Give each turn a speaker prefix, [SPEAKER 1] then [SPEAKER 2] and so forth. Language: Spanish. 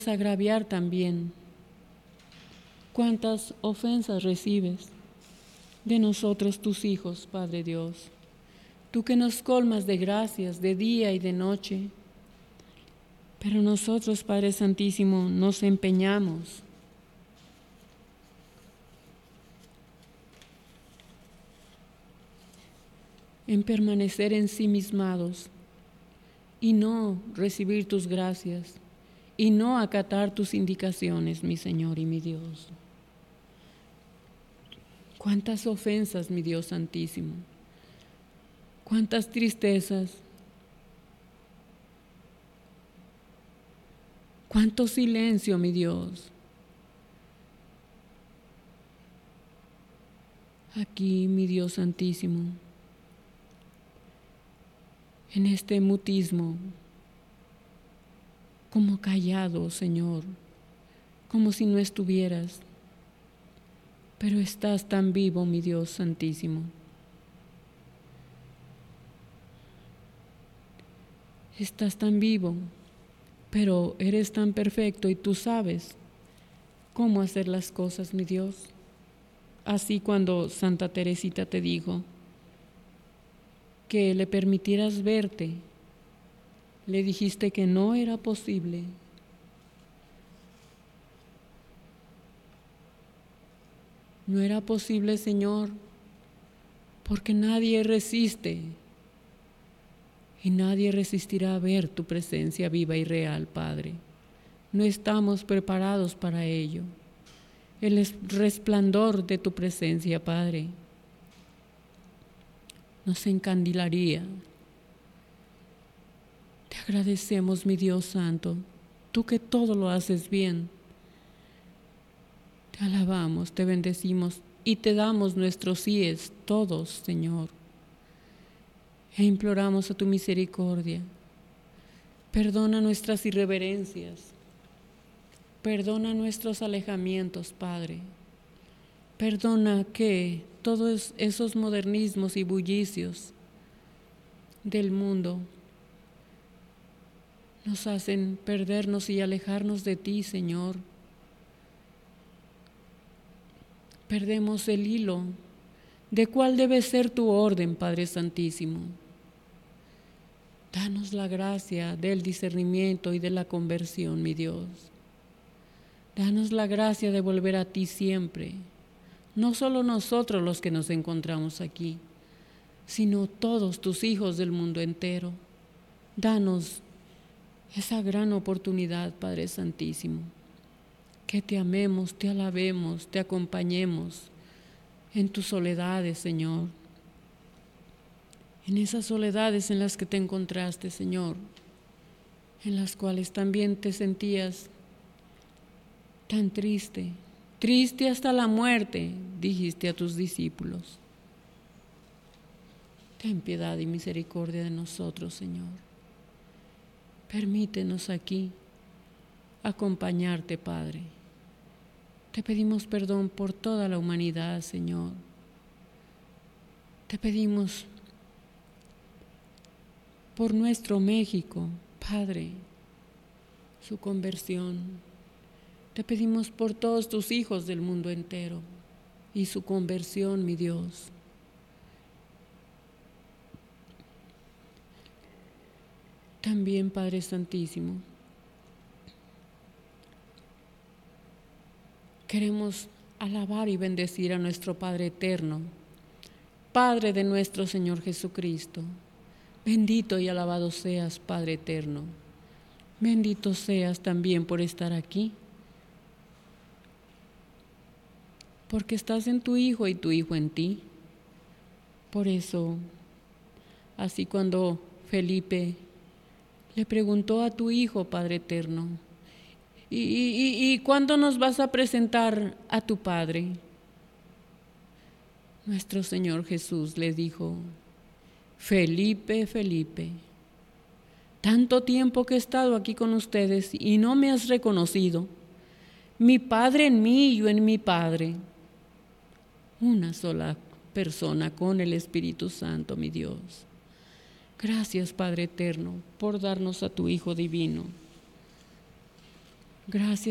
[SPEAKER 1] agraviar también. Cuántas ofensas recibes de nosotros tus hijos, Padre Dios. Tú que nos colmas de gracias de día y de noche. Pero nosotros, Padre Santísimo, nos empeñamos en permanecer ensimismados y no recibir tus gracias y no acatar tus indicaciones, mi Señor y mi Dios. Cuántas ofensas, mi Dios Santísimo, cuántas tristezas, cuánto silencio, mi Dios. Aquí, mi Dios Santísimo, en este mutismo, como callado, Señor, como si no estuvieras, pero estás tan vivo, mi Dios Santísimo. Estás tan vivo, pero eres tan perfecto y tú sabes cómo hacer las cosas, mi Dios. Así cuando Santa Teresita te dijo que le permitieras verte, le dijiste que no era posible. No era posible, Señor, porque nadie resiste y nadie resistirá a ver tu presencia viva y real, Padre. No estamos preparados para ello. El resplandor de tu presencia, Padre, nos encandilaría. Te agradecemos, mi Dios Santo, tú que todo lo haces bien. Te alabamos, te bendecimos y te damos nuestros síes, todos, Señor. E imploramos a tu misericordia. Perdona nuestras irreverencias. Perdona nuestros alejamientos, Padre. Perdona que todos esos modernismos y bullicios del mundo nos hacen perdernos y alejarnos de ti, Señor. Perdemos el hilo de cuál debe ser tu orden, Padre Santísimo. Danos la gracia del discernimiento y de la conversión, mi Dios. Danos la gracia de volver a ti siempre. No solo nosotros los que nos encontramos aquí, sino todos tus hijos del mundo entero. Danos esa gran oportunidad, Padre Santísimo, que te amemos, te alabemos, te acompañemos en tus soledades, Señor. En esas soledades en las que te encontraste, Señor, en las cuales también te sentías tan triste, triste hasta la muerte, dijiste a tus discípulos. Ten piedad y misericordia de nosotros, Señor. Permítenos aquí acompañarte, Padre. Te pedimos perdón por toda la humanidad, Señor. Te pedimos por nuestro México, Padre, su conversión. Te pedimos por todos tus hijos del mundo entero y su conversión, mi Dios. También, Padre Santísimo, queremos alabar y bendecir a nuestro Padre eterno, Padre de nuestro Señor Jesucristo. Bendito y alabado seas, Padre eterno. Bendito seas también por estar aquí, porque estás en tu Hijo y tu Hijo en ti. Por eso, así cuando Felipe le preguntó a tu Hijo, Padre eterno, ¿y cuándo nos vas a presentar a tu Padre? Nuestro Señor Jesús le dijo: Felipe, Felipe, tanto tiempo que he estado aquí con ustedes y no me has reconocido. Mi Padre en mí y yo en mi Padre. Una sola persona con el Espíritu Santo, mi Dios. Gracias, Padre eterno, por darnos a tu Hijo divino. Gracias.